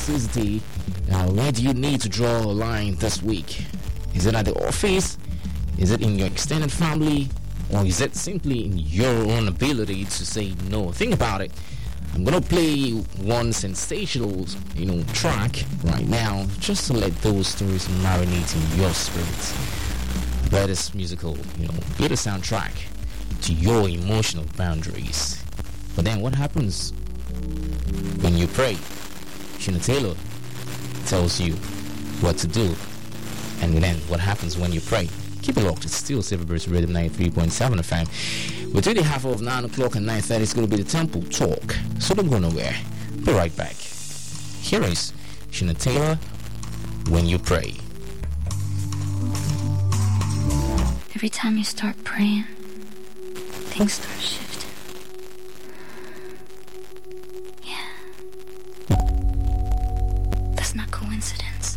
toxicity, where do you need to draw a line this week? Is it at the office? Is it in your extended family? Or is it simply in your own ability to say no? Think about it. I'm gonna play one sensational, track right now, just to let those stories marinate in your spirits. That is musical, be the soundtrack to your emotional boundaries. But then what happens when you pray? Sheena Taylor tells you what to do. And then what happens when you pray? Keep it locked. It's still Silverbirds Rhythm 93.7 FM. We're doing the half of 9 o'clock and 9:30. It's going to be the Temple Talk. So don't go nowhere. Be right back. Here is Sheena Taylor, When You Pray. Every time you start praying, things start shifting. Yeah. That's not coincidence.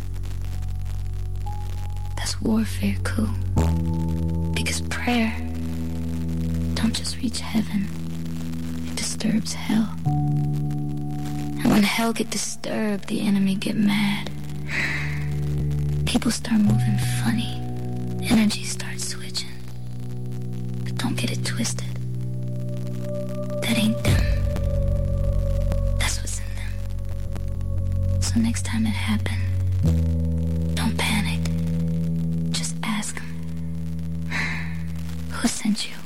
That's warfare, cool. Because prayer don't just reach heaven, it disturbs hell. And when hell get disturbed, the enemy get mad. People start moving funny. Energy starts switching. But don't get it twisted. That ain't them. That's what's in them. So next time it happens, don't panic. Just ask them, who sent you?